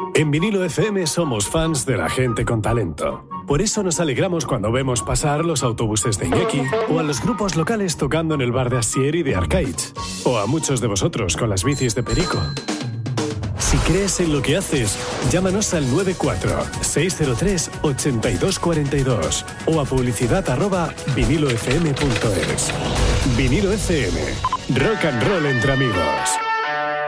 En Vinilo FM somos fans de la gente con talento. Por eso nos alegramos cuando vemos pasar los autobuses de Iñaki o a los grupos locales tocando en el bar de Asier y de Arcaich. O a muchos de vosotros con las bicis de Perico. Si crees en lo que haces, llámanos al 94-603-8242 o a publicidad@vinilofm.es. Vinilo FM. Rock and roll entre amigos.